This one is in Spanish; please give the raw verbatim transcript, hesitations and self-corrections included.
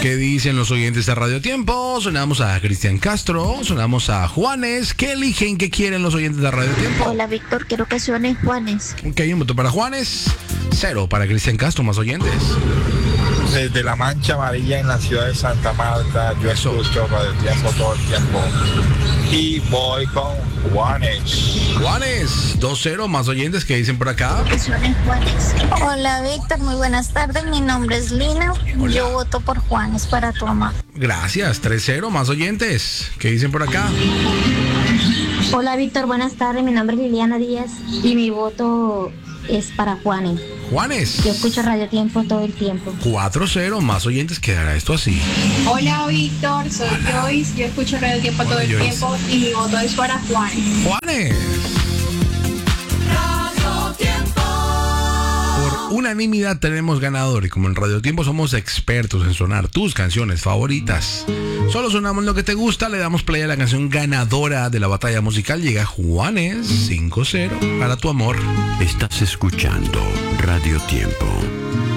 ¿Qué dicen los oyentes de Radio Tiempo? Sonamos a Cristian Castro, sonamos a Juanes. ¿Qué eligen? ¿Qué quieren los oyentes de Radio Tiempo? Hola, Víctor, quiero que suene Juanes. Ok, un voto para Juanes, cero para Cristian Castro, más oyentes. Desde la Mancha Amarilla en la ciudad de Santa Marta, yo Eso. escucho Radio Tiempo todo el tiempo. Y voy con Juanes. Juanes, dos cero, más oyentes. ¿Qué dicen por acá? Que suene Juanes. Hola Víctor, muy buenas tardes, mi nombre es Lina, Hola. yo voto por Juanes para tu mamá. Gracias, tres cero, más oyentes. ¿Qué dicen por acá? Hola Víctor, buenas tardes, mi nombre es Liliana Díaz y mi voto es para Juanes. Juanes, Yo escucho Radio Tiempo todo el tiempo. cuatro cero, más oyentes. Quedará esto así. Hola Víctor, soy Joyce, yo escucho Radio Tiempo Hola, todo el Joyce. tiempo y mi voto es para Juanes. Juanes. Por unanimidad tenemos ganador y como en Radio Tiempo somos expertos en sonar tus canciones favoritas. Solo sonamos lo que te gusta, le damos play a la canción ganadora de la batalla musical. Llega Juanes, cinco cero, para tu amor. Estás escuchando Radio Tiempo.